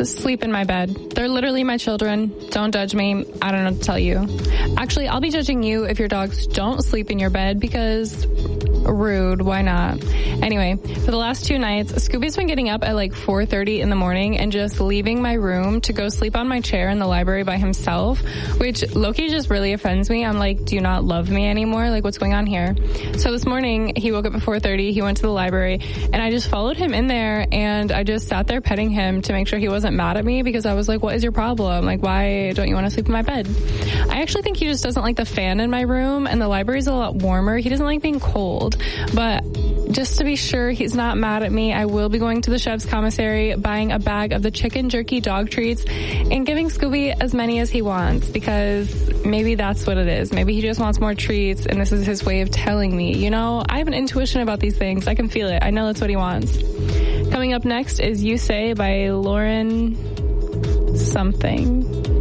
sleep in my bed. They're literally my children. Don't judge me. I don't know what to tell you. Actually, I'll be judging you if your dogs don't sleep in your bed because rude. Why not? Anyway, for the last 2 nights, Scooby's been getting up at like 4:30 in the morning and just leaving my room to go sleep on my chair in the library by himself, which low-key just really offends me. I'm like, do you not love me anymore? Like, what's going on here? So this morning, he woke up at 4:30. He went to the library, and I just followed him in there, and I just sat there petting him to make sure he wasn't mad at me because I was like, what is your problem? Like, why don't you want to sleep in my bed? I actually think he just doesn't like the fan in my room, and the library's a lot warmer. He doesn't like being cold. But just to be sure he's not mad at me, I will be going to the Chef's Commissary, buying a bag of the chicken jerky dog treats, and giving Scooby as many as he wants, because maybe that's what it is. Maybe he just wants more treats, and this is his way of telling me. You know, I have an intuition about these things. I can feel it. I know that's what he wants. Coming up next is You Say by Lauren something.